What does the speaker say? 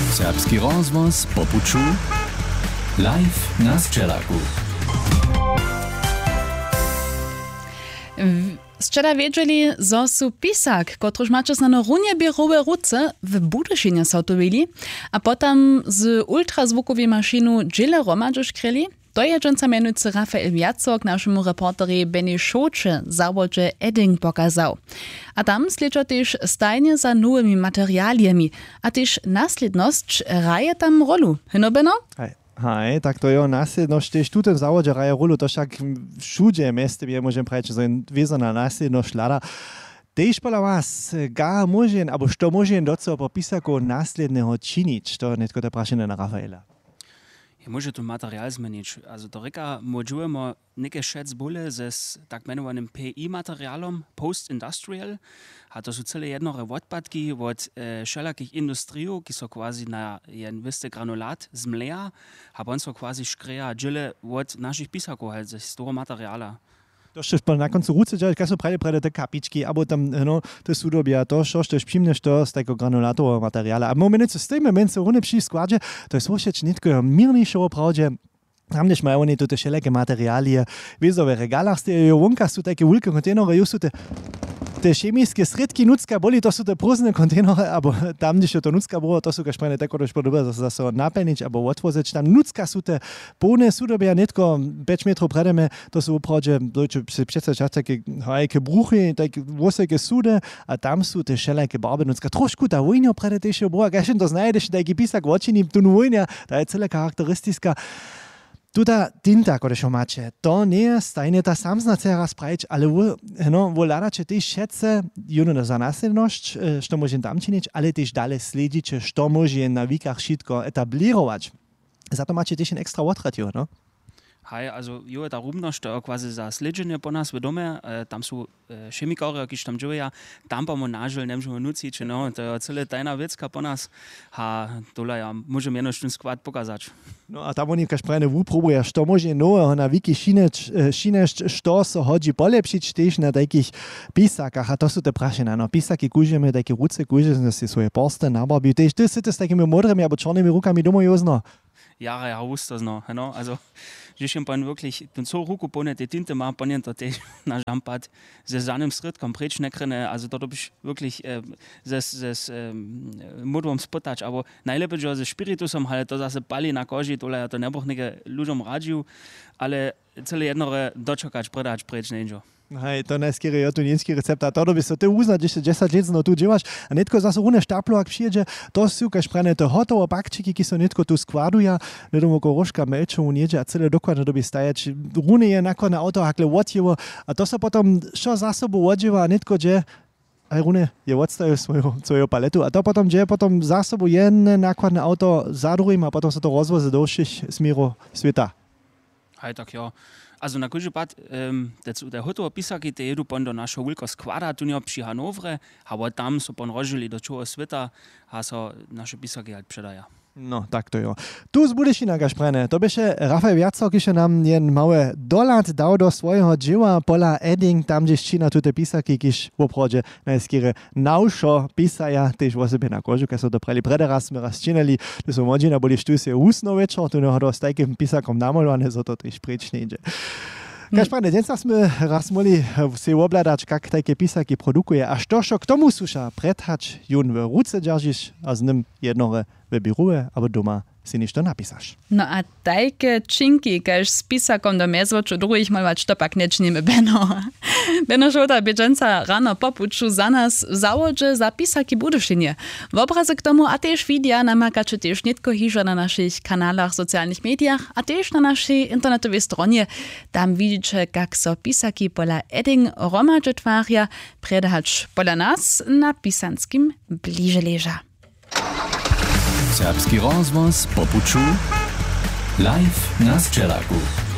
Serbski rozvoz po puču, live na Sčelaku. Zčera wiedzieli, zo su pisak, kotruž mače znano runje bierowe ruce w Budyšinie sautowili, a potem z ultrazvukowej maszynu dżile romadžuš kreli. To je dżąca mianujcy Rafael Jacok naszemu reporteri Benny Szocze zawodzie Edding pokazał. A tam sledžo też stajnie za nowymi materialiami, a też nasledność raje tam rolu. Hino, Benno? Hej, tak to je nasledność też tutaj w zawodzie raje rolu, to však všudzie mieste je môžem povedať, že vezana nasledność lada. Tež pola vás, ga môžem, abo što môžem doco po pisaku nasledného činiť, to netko to prašené na Rafaela. Ja może tu materiał zmienić. Also do reka możemy niekie szec bóle ze tak mianowanym PI-materialom, post-industrial. A to są cele jednore odpadki od wszelakich industriów, qui są quasi na jeden wisty granulat z mleja, a on są quasi szkreja dżile od naszych pisaków, ze z tego materiala. To jeszcze na końcu ruce działa, jak są prede te kapiczki, albo tam, no, te sudobia, to też przyjemność to z tego granulatowego materiału. A moment, co z tym momentem runy przy składzie, to jest właśnie nie tylko mierniejsze prawdzie. Tam też mają oni tutaj wszelakie materialie, wiedzą, w regalach stoją łąka, są takie wielkie kontenery, już są te chemiczne środki nucka boli, to są te próżne kontenery, albo tam gdzie to nucka było, to są każdej tak też podobne, że to napełnić, albo otworzyć. Tam nucka są te pełne sudobia, nie tylko 5 metrów przedemy, to są wprawdzie, przedstawiać takie bruchy, takie wysokie sudy, a tam są te wszelakie barwy nucka. Troszkę ta wojna przede też była, jak to znajdziesz, taki pisak w oczy, tu wojna, to jest cała charakterystyczna. Tuta tinta, kodež ho mače, to nie je stajne ta samzna cera spravić, ale vo ladače tež šece, juno za naslednosť, što môžem tam činiť, ale tež dale slediče, što môžem na výkach šitko etablirować. Zato mače tež en extra odratio, no? Hej, also jo ta rumność to quasi za sledženje po nas vedome, tam sú chemikari, ki tam džuja, tam pa monažel ne môžeme nuciť, no, to je celé tajná vecka po nás, a dole ja môžem jednož ten skvad pokazať. No a tam oni kažprejne vypróbuja, što môže nového na výky šinešť, što sa hodí polepšiť tež na takých písakách, a to sú te prašená, no, písaky kúžeme, také ruce kúžeme si svoje porste nabarbiu, tež ty si s takými modrými alebo čornými rukami doma jozno. Ja, wusste es noch, no, also jeśli pan wirklich ten so ruku pone te tinte ma ponen to te na jampat ze zanem strit komplet nekrene, also dort ich wirklich zes modum spotać, aber najlepiej że ze spiritusem halt to zase pali na koži, tole to ne bohnike ludziom radził, ale cele jednore doczekać predać preč nejo. Hej, to najskiery je tu nienský recept, a to by sa ty uznať, že 10 let no tu děláš, a netko zase rune štaplo, ak přijde, to sú kažprene to hotovo bakčiky, ki sa netko tu składuja, nedomu koroška melčovu nieže a celé dokładne doby stajať. Rune je nakon na auto hakle odjevo, a to sa potom šo za sobu odjeva, a netko že aj rune je odstavil svoju paletu, a to potom že potom za sobu jedné nakladné auto za druhým, a potom sa to rozvoze do všich smierov sveta. Hej, tak jo. Also na kóžu pad, der hotovo pisaki, te jedu pon do našo wilko skvada, tu njo przy Hanovre, a tam so pon rožili do čoho sveta, a so naše pisaki halt předaja. No, tak to jo. Tu z Budyšina gašprene, to byše Rafael Jacok, kiže nam jen małe dolat dał do swojego dzieła pola Edding, tam gdzieś Čína tute pisaki, kiž w obchodzie najskiery naušo pisaja, tež o sebe na kožu, keď so to preli prederaz sme raz činili, to so modžina boli štusie úsno večer, tu neho do s takým pisakom namolované, so to tež preč nejde. Gašprene, dnes sme raz mohli si obľadať, kak také pisaky produkuje, a što k tomu suša predhač jun v ruce držíš a z nim jednore v biuruje, alebo doma si niečo napísaš. No a tajke činky, kaž s pisakom do mezvoču druhých malvať štopak nečníme, Benno. Benno Šota, bědženca rano popuču za nas v zawodže za pisaky Budyšinie. W obraze k tomu a tež vidia namakače tež netko hižo na našich kanálach, sociálnych médiách a tež na našej internetovej stronie. Tam vidíte, kak so pisaky pola Edding romadže tvária, predahač pola nas na pisanskim bliže leža. Serbski rozvoz po puču, live na Sčelaku.